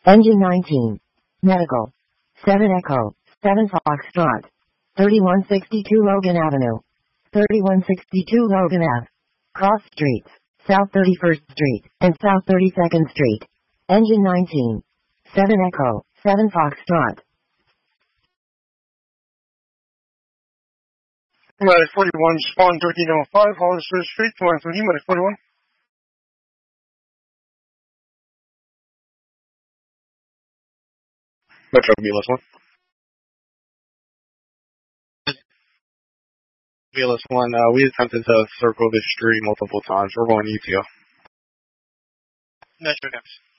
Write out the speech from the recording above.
Engine 19. Medical. 7 Echo. 7 Foxtrot. 3162 Logan Avenue. 3162 Logan Ave. Cross Streets. South 31st Street and South 32nd Street. Engine 19. 7 Echo. 7 Foxtrot. Medic 41, spawn 1305, Hollister Street, 130, Medic 41. Metro BLS 1. BLS 1, we attempted to circle this street multiple times. We're going ETO. Metro next.